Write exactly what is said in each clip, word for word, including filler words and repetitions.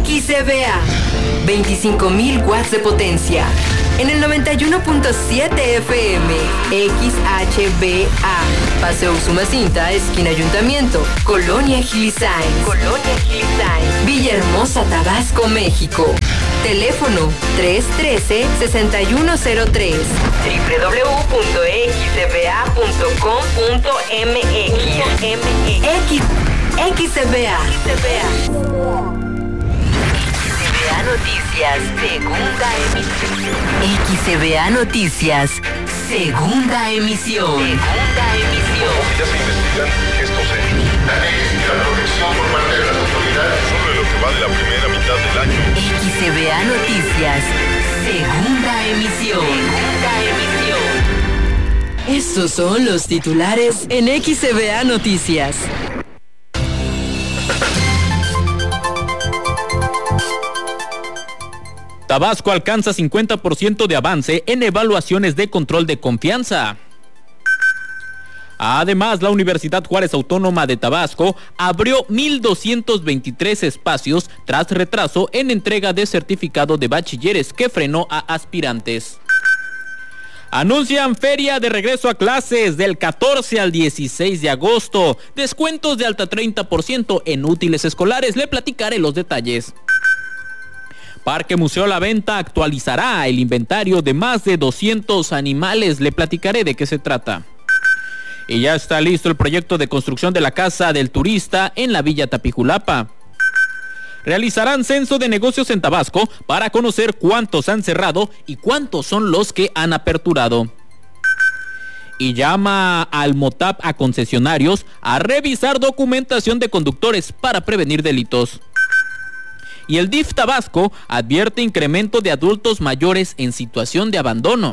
X C B A, veinticinco mil watts de potencia. En el noventa y uno punto siete F M, X H B A, Paseo Usumacinta, esquina Ayuntamiento, Colonia Gilisain, Colonia Gilisain, Villahermosa, Tabasco, México. Teléfono tres uno tres, seis uno cero tres, doble u doble u doble u punto x c b a punto com punto m x. X, X C B A. Noticias, segunda emisión. X C B A Noticias, segunda emisión. Segunda emisión. Ya se investigan estos hechos. La ley y la protección por parte de las autoridades sobre lo que va de la primera mitad del año. X C B A Noticias, segunda emisión. Segunda emisión. Estos son los titulares en X C B A Noticias. Tabasco alcanza cincuenta por ciento de avance en evaluaciones de control de confianza. Además, la Universidad Juárez Autónoma de Tabasco abrió mil doscientos veintitrés espacios tras retraso en entrega de certificado de bachilleres que frenó a aspirantes. Anuncian feria de regreso a clases del catorce al dieciséis de agosto. Descuentos de hasta treinta por ciento en útiles escolares. Le platicaré los detalles. Parque Museo La Venta actualizará el inventario de más de doscientos animales. Le platicaré de qué se trata. Y ya está listo el proyecto de construcción de la Casa del Turista en la Villa Tapijulapa. Realizarán censo de negocios en Tabasco para conocer cuántos han cerrado y cuántos son los que han aperturado. Y llama al MOTAP a concesionarios a revisar documentación de conductores para prevenir delitos. Y el D I F Tabasco advierte incremento de adultos mayores en situación de abandono.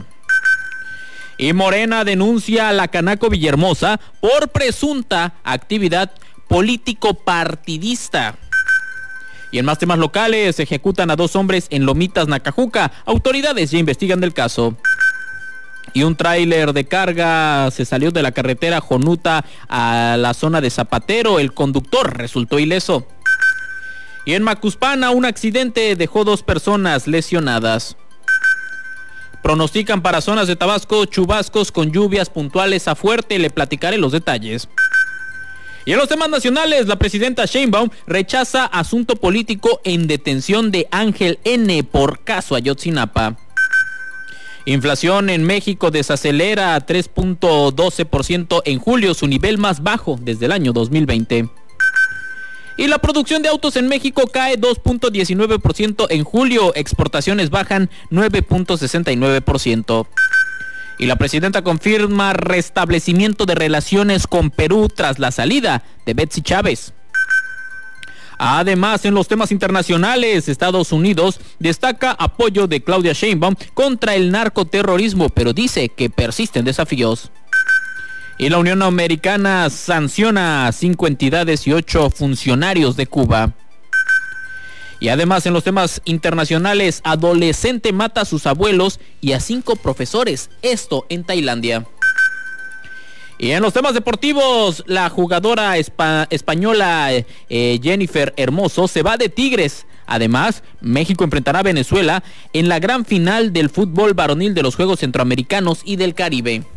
Y Morena denuncia a la Canaco Villahermosa por presunta actividad político-partidista. Y en más temas locales, ejecutan a dos hombres en Lomitas, Nacajuca. Autoridades ya investigan del caso. Y un tráiler de carga se salió de la carretera Jonuta a la zona de Zapatero. El conductor resultó ileso. Y en Macuspana, un accidente dejó dos personas lesionadas. Pronostican para zonas de Tabasco chubascos con lluvias puntuales a fuerte. Le platicaré los detalles. Y en los temas nacionales, la presidenta Sheinbaum rechaza asunto político en detención de Ángel N. por caso Ayotzinapa. Inflación en México desacelera a tres punto doce por ciento en julio, su nivel más bajo desde el año dos mil veinte. Y la producción de autos en México cae dos punto diecinueve por ciento en julio, exportaciones bajan nueve punto sesenta y nueve por ciento. Y la presidenta confirma restablecimiento de relaciones con Perú tras la salida de Betsy Chávez. Además, en los temas internacionales, Estados Unidos destaca apoyo de Claudia Sheinbaum contra el narcoterrorismo, pero dice que persisten desafíos. Y la Unión Americana sanciona a cinco entidades y ocho funcionarios de Cuba. Y además, en los temas internacionales, adolescente mata a sus abuelos y a cinco profesores, esto en Tailandia. Y en los temas deportivos, la jugadora espa- española eh, Jennifer Hermoso se va de Tigres. Además, México enfrentará a Venezuela en la gran final del fútbol varonil de los Juegos Centroamericanos y del Caribe.